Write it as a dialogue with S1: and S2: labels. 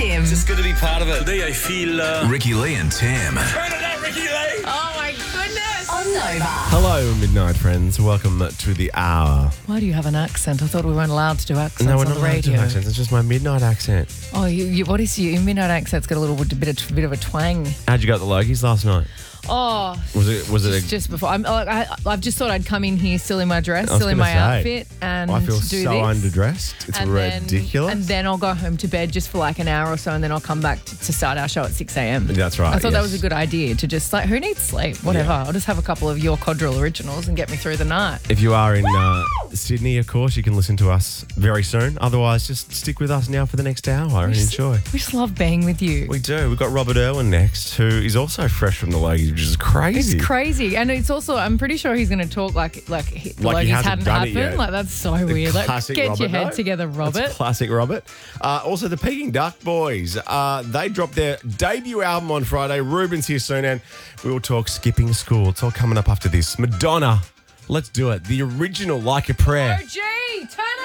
S1: Tim.
S2: Just good to be part of it. Today I feel...
S3: Ricky Lee and Tim.
S2: Turn it up, Ricky Lee!
S1: Oh my goodness. On Nova.
S4: Hello, Midnight friends. Welcome to the hour.
S5: Why do you have an accent? I thought we weren't allowed to do accents
S4: No, we're
S5: on
S4: not
S5: the
S4: allowed to do
S5: radio.
S4: accents. It's just my midnight accent.
S5: Oh, what is your midnight accent's got a little bit of a twang.
S4: How'd you go at the Logies last night?
S5: Oh,
S4: Was it
S5: just before. I've just thought I'd come in here still in my dress,
S4: I was
S5: still in
S4: gonna
S5: my
S4: say,
S5: outfit, and
S4: I feel
S5: do
S4: so
S5: this.
S4: underdressed. It's
S5: And
S4: ridiculous.
S5: and then I'll go home to bed just for like an hour or so, and then I'll come back to start our show at 6 a.m.
S4: That's right,
S5: I thought that
S4: yes.
S5: was a good idea to just who needs sleep? Whatever.
S4: Yeah.
S5: I'll just have a couple of your Codrill originals and get me through the night.
S4: If you are in Sydney, of course, you can listen to us very soon. Otherwise, just stick with us now for the next hour and enjoy.
S5: We just love being with you.
S4: We do. We've got Robert Irwin next, who is also fresh from the Logies, which is crazy.
S5: It's crazy, and it's also. I'm pretty sure he's going to talk like the
S4: he
S5: Logies
S4: hasn't
S5: hadn't
S4: done it
S5: happened.
S4: yet.
S5: Like that's so weird. Like,
S4: Classic
S5: get
S4: Robert,
S5: your head
S4: though.
S5: together, Robert.
S4: That's classic Robert. Also, the Peking Duck Boys. They dropped their debut album on Friday. Ruben's here soon, and we will talk skipping school. It's all coming up after this. Madonna, let's do it. The original Like a Prayer.
S5: OG, turn